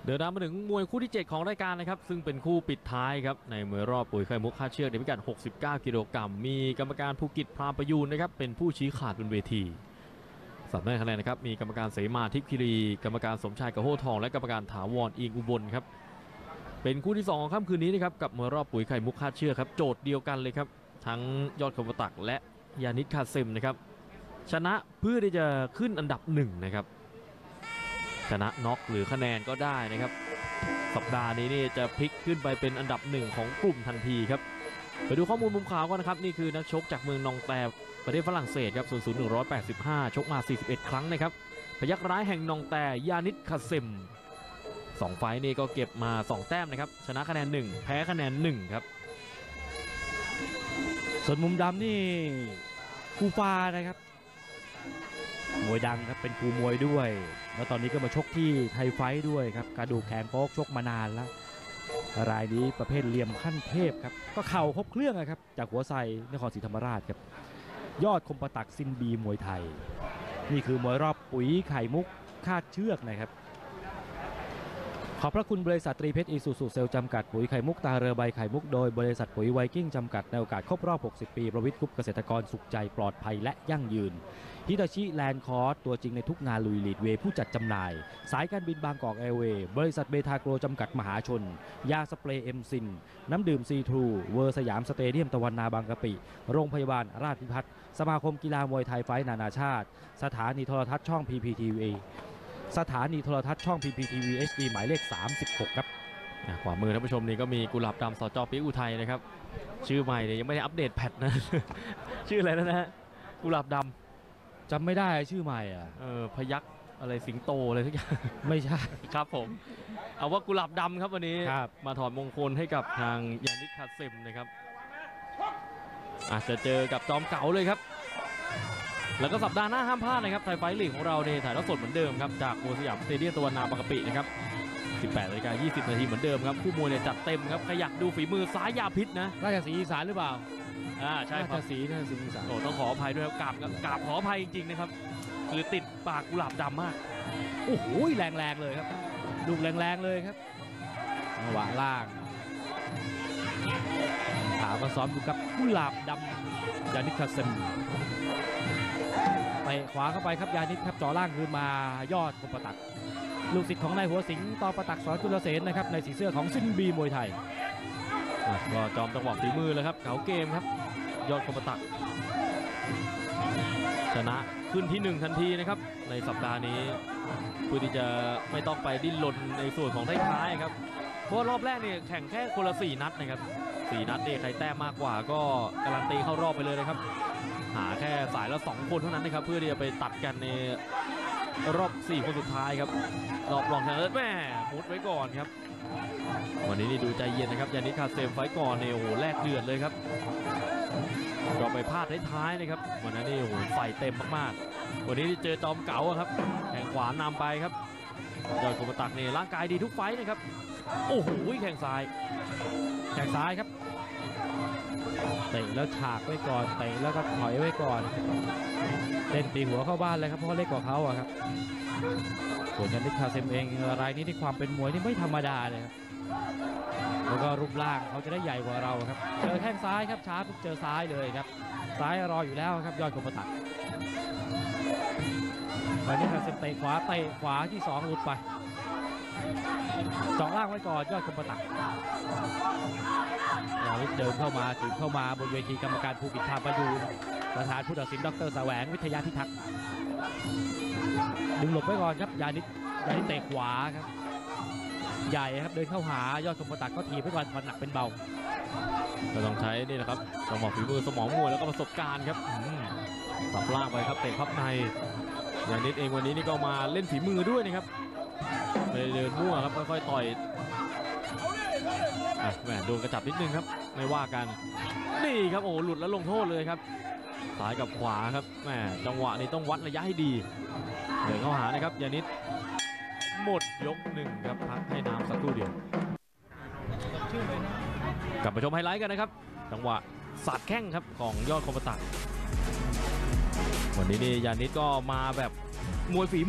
เดินทางมาถึงมวยคู่ที่ 7 ของรายการนะครับซึ่งเป็นคู่ปิดท้ายครับในมวยรอบปุ๋ยไข่มุกคาดเชือกในพิกัด69 กิโลกรัมมีกรรมการภูกิจพรามประยูนนะครับเป็นผู้ชี้ขาดบนเวทีสับได้คะแนนนะครับมีกรรมการเสมาทิพย์คีรีกรรมการสมชายกระโหทองและกรรมการถาวรอิงอุบลครับเป็นคู่ที่2ของค่ำคืนนี้นะครับกับมวยรอบปุ๋ยไข่มุกคาดเชือกครับโจทย์เดียวกันเลยครับทั้งยอดคมตักและยานิดคาเซมนะครับชนะเพื่อที่จะขึ้นอันดับ1นะครับชนะน็อกหรือคะแนนก็ได้นะครับสัปดาห์นี้นี่จะพลิกขึ้นไปเป็นอันดับ1ของกลุ่มทันทีครับไปดูข้อมูลมุมขาวก่อนนะครับนี่คือนักชกจากเมืองนองแตประเทศฝรั่งเศสครับส่วนสูง185ชกมา41ครั้งนะครับพยัคฆ์ร้ายแห่งนองแตยานิดคาเซม2ไฟต์นี่ก็เก็บมา2แต้มนะครับชนะคะแนน1แพ้คะแนน1ครับส่วนมุมดำนี่คูฟ้านะครับมวยดังครับเป็นครูมวยด้วยแล้วตอนนี้ก็มาชกที่ไทยไฟท์ด้วยครับกระดูกแข็งโป๊กชกมานานแล้วรายนี้ประเภทเหลี่ยมขั้นเทพครับก็เข่าครบเครื่องนะครับจากหัวไซนครศรีธรรมราชครับยอดคมประตักซินบีมวยไทยนี่คือมวยรอบปุ๋ยไข่มุกคาดเชือกนะครับขอบพระคุณบริษัทตรีเพชรอีซูซูเซลจำกัดปุ๋ยไข่มุกตาเรือใบไข่มุกโดยบริษัทปุ๋ยไวกิ้งจำกัดในโอกาสครบรอบ60 ปีประวิตรกรุ๊ปเกษตรกรสุขใจปลอดภัยและยั่งยืนฮิตาชิแลนด์คอร์สตัวจริงในทุกงานลุยลีดเวย์ผู้จัดจำหน่ายสายการบินบางกอกแอร์เวย์บริษัทเบทาโกรจำกัดมหาชนยาสเปรย์เอ็มซินน้ำดื่มซีทรูเวอร์สยามสเตเดียมตะวันนาบางกะปิโรงพยาบาลราชพิพัฒน์สมาคมกีฬามวยไทยไฟท์นานาชาติสถานีโทรทัศน์ช่อง PPTV สถานีโทรทัศน์ช่อง PPTV HD หมายเลข36ครับขวามือท่านผู้ชมนี่ก็มีกุหลาบดำสจ.ปิ๊กอุทัยนะครับชื่อใหม่เนี่ยยังไม่ได้อัปเดตแพทนะ ชื่ออะไรนะฮะกุหลาบดำจำไม่ได้ชื่อใหม่อ่ะพยัคฆ์อะไรสิงโตอะไรทุกอย่างไม่ใช่ครับผมเอาว่ากุหลาบดำครับวันนี้มาถอดมงคลให้กับทางยานิดคาเซมนะครับอาจจะเจอกับจอมเก๋าเลยครับแล้วก็สัปดาห์หน้าห้ามพลาดนะครับไทยไฟท์ลีกของเราเนี่ยถ่ายทอดสดเหมือนเดิมครับจากสยามสเตเดียมตะวันนาบางกะปินะครับ18:20 นาทีเหมือนเดิมครับคู่มวยเนี่ยจัดเต็มครับใครอยากดูฝีมือซ้ายยาพิษนะราชสีอีสานหรือเปล่าใช่ครับราชสีอีสานโอ้ต้องขออภัยด้วยครับกราบขออภัยจริงๆนะครับคือติดปากกุหลาบดำมากโอ้โหแรงเลยครับลูกแรงเลยครับจังหวะล่างขาก็ซ้อมอยู่กับกุหลาบดำยานิดคาเซมไปขวาเข้าไปครับยานิดครับจ่อล่างคืนมายอดคมประตักลูกศิษย์ของนายหัวสิงห์ต่อประตักสอนกุลเสนนะครับในสีเสื้อของซินบีมวยไทยก็จอมจังหวะฝีมือเลยครับเก๋าเกมครับยอดคมประตักชนะขึ้นที่1ทันทีนะครับในสัปดาห์นี้เพื่อที่จะไม่ต้องไปดิ้นรนในส่วนของท้ายๆครับเพราะรอบแรกเนี่ยแข่งแค่คนละ4นัดนะครับ4นัดนี่ใครแต้มมากกว่าก็การันตีเข้ารอบไปเลยนะครับหาแค่สายละ2คนเท่านั้นนะครับเพื่อที่จะไปตัดกันในรอบ4คนสุดท้ายครับรอบรองชนะเลิศแม่มุดไว้ก่อนครับวันนี้นี่ดูใจเย็นนะครับยานิดคาเซมไฟก่อนเนี่ยโอ้โหแลกเดือดเลยครับก็ไปพลาดท้ายๆนะครับวันนั้นนี่โอ้โหไฟเต็มมากๆวันนี้เจอจอมเก๋าครับแข่งขวานำไปครับยอดคมตักเนี่ยร่างกายดีทุกไฟนะครับโอ้โหแข่งซ้ายครับเตะแล้วฉากไว้ก่อนเตะแล้วก็ถอยไว้ก่อนเล่นตีหัวเข้าบ้านเลยครับเพราะเล็กกว่าเขาอะครับส่วนยานิดคาเซมเองรายนี้ที่ความเป็นมวยนี่ไม่ธรรมดาเลยครับแล้วก็รูปร่างเขาจะได้ใหญ่กว่าเราครับเจอแข้งซ้ายครับช้าปุ๊บเจอซ้ายเลยครับซ้ายรออยู่แล้วครับยอดคมประตักยานิดคาเซมเตะขวาที่2หลุดไปเจาะล่างไว้ก่อนยอดคมประตักยานิดเดินเข้ามาถึงเข้ามาบนเวทีกรรมการภูกิจพาประยูนประธานผู้ตัดสินดร.แสวงวิทยาพิทักษ์ดึงหลบไว้ก่อนครับยานิดเตะขวาครับใหญ่ครับเดินเข้าหายอดคมประตักก็ทีไปก่อนมันหนักเป็นเบาก็ต้องใช้นี่แหละครับจังหวะฝีมือสมองมวยแล้วก็ประสบการณ์ครับสับล่างไปครับเตะพับในยานิดเองวันนี้นี่ก็มาเล่นฝีมือด้วยนะครับเดินมั่วครับค่อยๆต่อยแหมโดนกระจับนิดนึงครับไม่ว่ากันนี่ครับโอ้หลุดแล้วลงโทษเลยครับซ้ายกับขวาครับแหมจังหวะนี้ต้องวัดระยะให้ดีเดินเข้าหานะครับยานิดหมดยก1ครับพักให้น้ำสักครู่เดียวกลับมาชมไฮไลท์กันนะครับจังหวะสาดแข้งครับของยอดคมประตักวันนี้นี่ยานิดก็มาแบบมวยฝี